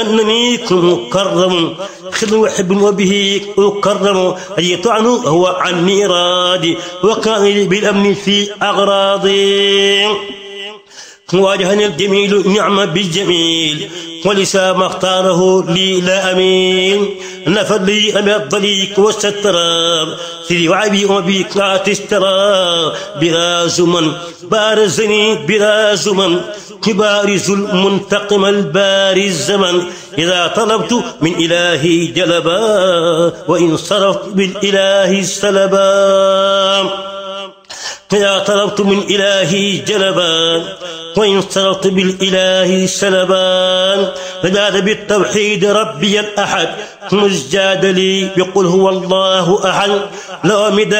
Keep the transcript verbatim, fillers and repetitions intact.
أنني مكرم خذ وحب وبه أكرم أيت عنه هو عني رادي وكان بالأمن في أغراضي واجهني الجميل نعم بالجميل ولسا ما اختاره لي لا أمين نفد لي أمي الضليك والسترار سيدي وعبي وبيك لا تسترى براز من بارزني براز من بارز المنتقم البارز الزمن إذا طلبت من إلهي جلبا وإن صرفت بالإله سلبا إذا طلبت من إلهي جلبا وإن صرفت بالإله سلبا فجاد بالتوحيد ربي الأحد مزجاد لي بقل هو الله أحد لو